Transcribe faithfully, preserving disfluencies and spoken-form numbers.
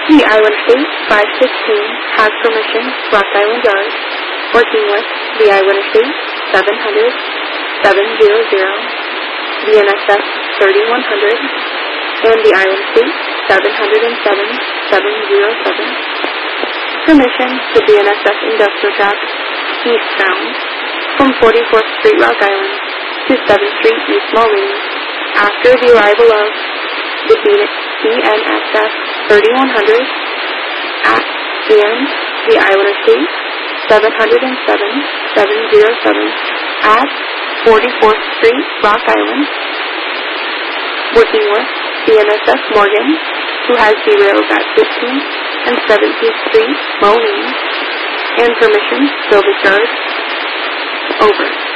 The Island Fleet five sixteen has permission, Rock Island Yard, working with the Island Fleet seven hundred, seven hundred, the N S S thirty-one hundred, and the Island Fleet seven hundred seven, seven hundred seven. Permission to the N S S Industrial Track, eastbound, from forty-fourth Street, Rock Island, to seventh Street, East Moline, after the arrival of the D N S S thirty-one hundred at and the Island Fleet seven hundred seven, seven hundred seven at forty-fourth Street, Rock Island, working with the N S S Morgan, who has derailed at fifteenth and seventeenth Street, Moline, and permission, Silver Yard. Over.